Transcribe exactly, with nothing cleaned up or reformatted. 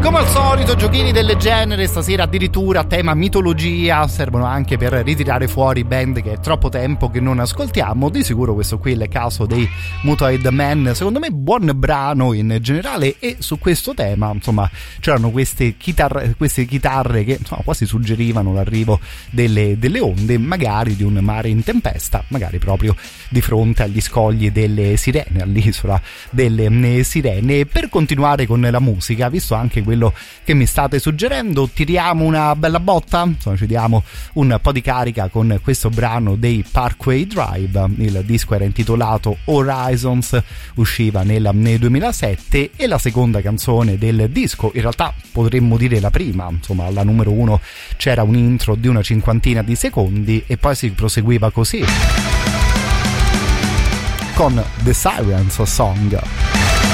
Come al solito, giochini del genere, stasera addirittura a tema mitologia, servono anche per ritirare fuori band che è troppo tempo che non ascoltiamo. Di sicuro questo qui è il caso dei Muttled Man, secondo me buon brano in generale, e su questo tema insomma c'erano queste chitarre, queste chitarre che insomma quasi suggerivano l'arrivo delle, delle onde, magari di un mare in tempesta, magari proprio di fronte agli scogli delle Sirene, all'isola delle Sirene. Per continuare con la musica, visto anche quello che mi state suggerendo, tiriamo una bella botta, insomma ci diamo un po' di carica con questo brano dei Parkway Drive. Il disco era intitolato Horizons, usciva nel, nel duemilasette, e la seconda canzone del disco, in realtà potremmo dire la prima, insomma alla numero uno c'era un intro di una cinquantina di secondi e poi si proseguiva così con The Sirens Song.